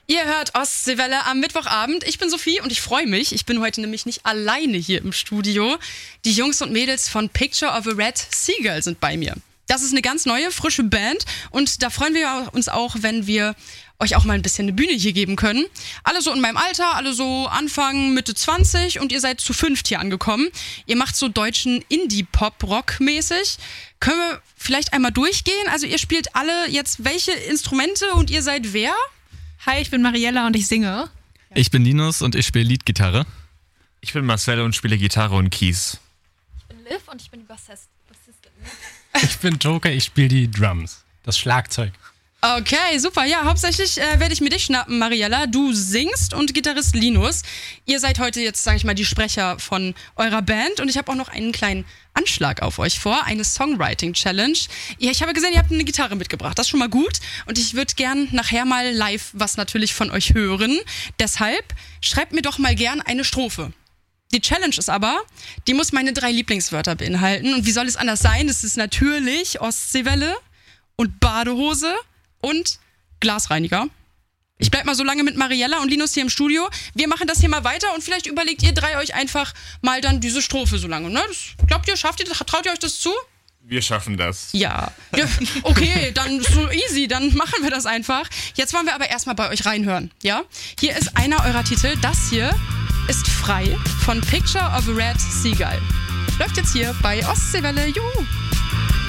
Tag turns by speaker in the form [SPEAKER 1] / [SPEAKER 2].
[SPEAKER 1] Ihr hört Ostseewelle am Mittwochabend. Ich bin Sophie und ich freue mich. Ich bin heute nämlich nicht alleine hier im Studio. Die Jungs und Mädels von Picture of a Red Seagull sind bei mir. Das ist eine ganz neue, frische Band und da freuen wir uns auch, wenn wir euch auch mal ein bisschen eine Bühne hier geben können. Alle so in meinem Alter, alle so Anfang, Mitte 20 und ihr seid zu 5 hier angekommen. Ihr macht so deutschen Indie-Pop-Rock-mäßig. Können wir vielleicht einmal durchgehen? Also ihr spielt alle jetzt welche Instrumente und ihr seid wer?
[SPEAKER 2] Hi, ich bin Mariella und ich singe.
[SPEAKER 3] Ich bin Linus und ich spiele Leadgitarre.
[SPEAKER 4] Ich bin Marcel und spiele Gitarre und Keys.
[SPEAKER 5] Ich bin Liv und ich bin die Bassistin.
[SPEAKER 6] Ich bin Joker, ich spiele die Drums, das Schlagzeug.
[SPEAKER 1] Okay, super. Ja, hauptsächlich werde ich mir dich schnappen, Mariella. Du singst und Gitarrist Linus. Ihr seid heute jetzt, sage ich mal, die Sprecher von eurer Band und ich habe auch noch einen kleinen Anschlag auf euch vor, eine Songwriting-Challenge. Ich habe gesehen, ihr habt eine Gitarre mitgebracht, das ist schon mal gut und ich würde gern nachher mal live was natürlich von euch hören. Deshalb schreibt mir doch mal gern eine Strophe. Die Challenge ist aber, die muss meine 3 Lieblingswörter beinhalten und wie soll es anders sein? Es ist natürlich Ostseewelle und Badehose und Glasreiniger. Ich bleib mal so lange mit Mariella und Linus hier im Studio. Wir machen das hier mal weiter und vielleicht überlegt ihr 3 euch einfach mal dann diese Strophe so lange. Ne? Glaubt ihr, schafft ihr das? Traut ihr euch das zu?
[SPEAKER 4] Wir schaffen das.
[SPEAKER 1] Ja. Okay, dann so easy, dann machen wir das einfach. Jetzt wollen wir aber erstmal bei euch reinhören. Ja? Hier ist einer eurer Titel. Das hier ist Frei von Picture of a Red Seagull. Läuft jetzt hier bei Ostseewelle. Juhu!